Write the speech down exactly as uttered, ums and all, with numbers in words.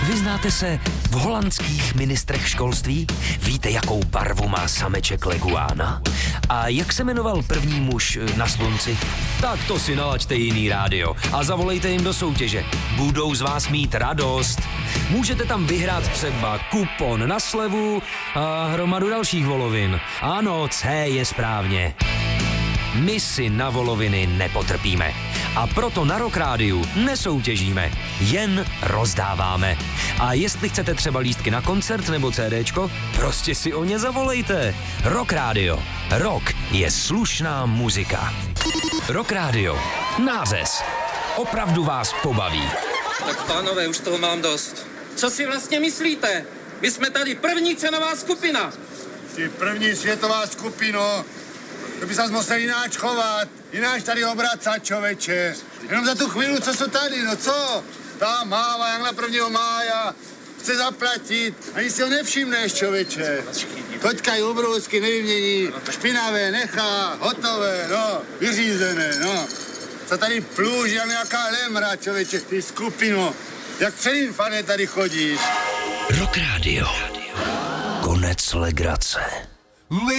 Vyznáte se v holandských ministrech školství? Víte, jakou barvu má sameček leguána? A jak se jmenoval první muž na slunci? Tak to si nalaďte jiný rádio a zavolejte jim do soutěže. Budou z vás mít radost. Můžete tam vyhrát třeba kupon na slevu a hromadu dalších volovin. Ano, C je správně. My si na voloviny nepotrpíme. A proto na Rock Rádiu nesoutěžíme, jen rozdáváme. A jestli chcete třeba lístky na koncert nebo CDčko, prostě si o ně zavolejte. Rock Rádio. Rock je slušná muzika. Rock Rádio. Nářez. Opravdu vás pobaví. Tak pánové, už toho mám dost. Co si vlastně myslíte? My jsme tady první cenová skupina. Ty první světová skupino. To by se musel jináč chovat, jináč tady obracat, čověče. Jenom za tu chvíli, co jsou tady, no co? Ta máva, jak na prvního mája, chce zaplatit, ani si ho nevšimneš, čověče. Koťka je obrovský, nevymění, špinavé, nechá, hotové, no, vyřízené, no. Co tady plůž, jak nějaká lemra, čověče, ty skupino. Jak před infarné tady chodíš. Rock Rádio. Konec legrace.